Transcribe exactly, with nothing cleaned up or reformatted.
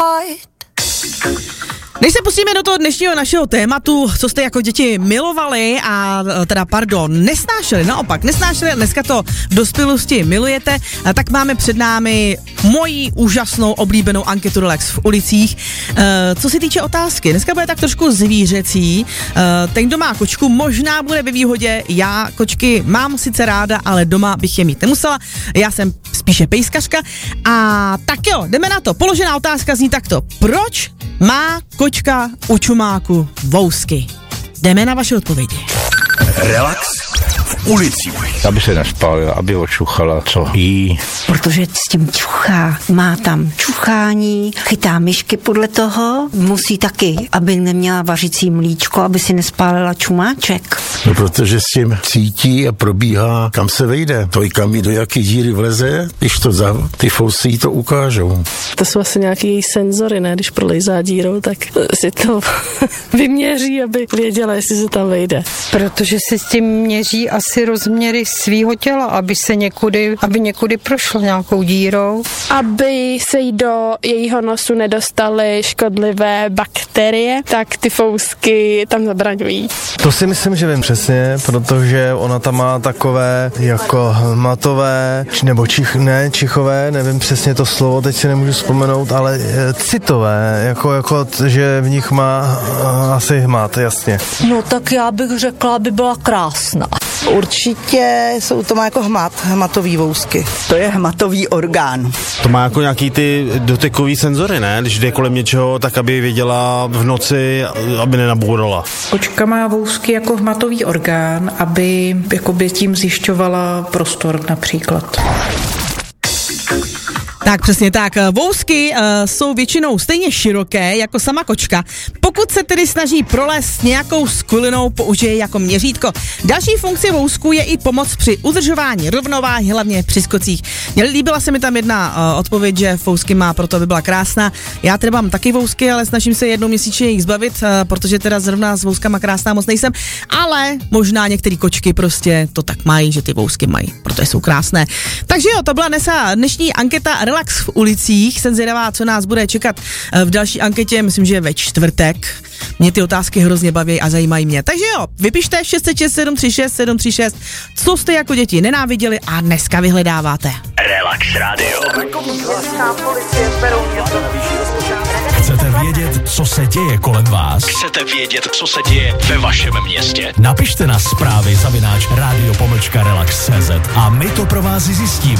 heart. Než se pustíme do toho dnešního našeho tématu, co jste jako děti milovali a teda pardon, nesnášeli, naopak nesnášeli, dneska to v dospělosti milujete, tak máme před námi moji úžasnou oblíbenou anketu Relax v ulicích. Co se týče otázky, dneska bude tak trošku zvířecí, ten, kdo má kočku, možná bude ve výhodě, já kočky mám sice ráda, ale doma bych je mít nemusela, já jsem spíše pejskařka a tak jo, jdeme na to, položená otázka zní takto, proč má kočka u čumáku vousky? Jdeme na vaše odpovědi. Relax v ulici. Aby se nespálila, aby očuchala, co jí. Protože s tím čuchá, má tam čuchání, chytá myšky podle toho, musí taky, aby neměla vařicí mlíčko, aby si nespálila čumáček. No, protože s tím cítí a probíhá, kam se vejde. To i kam jí do jaký díry vleze, když to za ty fousy jí to ukážou. To jsou asi nějaký její senzory, ne? Když prolejzá dírou, tak si to vyměří, aby věděla, jestli se tam vejde. Protože si s tím měří asi rozměry svýho těla, aby se někudy, aby někudy prošlo nějakou dírou. Aby se jí do jejího nosu nedostaly škodlivé bakterie, tak ty fousky tam zabraňují. To si myslím, že vím přesně, protože ona tam má takové jako matové, nebo čich, ne, čichové, nevím přesně to slovo, teď si nemůžu vzpomenout, ale citové, jako, jako že v nich má asi hmat, jasně. No tak já bych řekla, aby byla krásná. Určitě jsou to má jako hmat, hmatový vousky. To je hmatový orgán. To má jako nějaký ty dotekový senzory, ne? Když jde kolem něčeho, tak aby věděla v noci, aby nenabourala. Kočka má vousky jako hmatový orgán, aby jakoby tím zjišťovala prostor například. Tak přesně tak, vousky uh, jsou většinou stejně široké jako sama kočka. Pokud se tedy snaží prolézt nějakou skulinou, použije jako měřítko. Další funkce vousků je i pomoc při udržování rovnováhy, hlavně při skocích. Líbila se mi tam jedna uh, odpověď, že vousky má proto, aby byla krásná. Já teda mám taky vousky, ale snažím se jednou měsíčně jich zbavit, uh, protože teda zrovna s vouskama krásná moc nejsem, ale možná některé kočky prostě to tak mají, že ty vousky mají, protože jsou krásné. Takže jo, to byla dnesa dnešní anketa Relax v ulicích. Jsem zvědavá, co nás bude čekat v další anketě, myslím, že ve čtvrtek. Mě ty otázky hrozně baví a zajímají mě. Takže jo, vypište šest set šest sedm tři šest sedm tři šest, co jste jako děti nenáviděli a dneska vyhledáváte. Relax Radio. Chcete vědět, co se děje kolem vás? Chcete vědět, co se děje ve vašem městě? Napište na zprávy zavináč rádio pomlčka relax tečka cé zet a my to pro vás zjistíme.